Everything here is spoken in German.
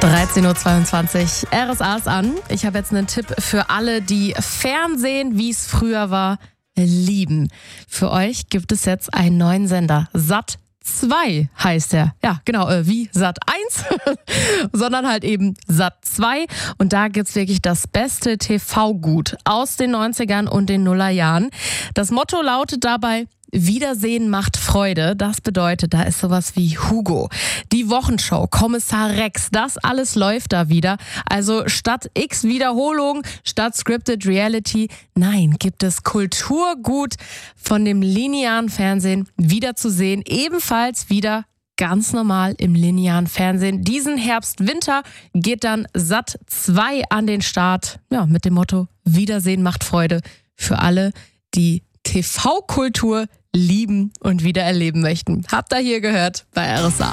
13.22 Uhr, RSA ist an. Ich habe jetzt einen Tipp für alle, die Fernsehen, wie es früher war, lieben. Für euch gibt es jetzt einen neuen Sender. Sat 2 heißt er. Ja, genau, wie Sat 1, sondern halt eben Sat 2. Und da gibt's wirklich das beste TV-Gut aus den 90ern und den Nullerjahren. Das Motto lautet dabei: Wiedersehen macht Freude. Das bedeutet, da ist sowas wie Hugo, die Wochenshow, Kommissar Rex, das alles läuft da wieder. Also statt X Wiederholung, statt Scripted Reality, nein, gibt es Kulturgut von dem linearen Fernsehen wieder zu sehen. Ebenfalls wieder ganz normal im linearen Fernsehen. Diesen Herbst, Winter geht dann Sat 2 an den Start. Ja, mit dem Motto: Wiedersehen macht Freude für alle, die TV-Kultur lieben und wieder erleben möchten. Habt ihr hier gehört bei RSA.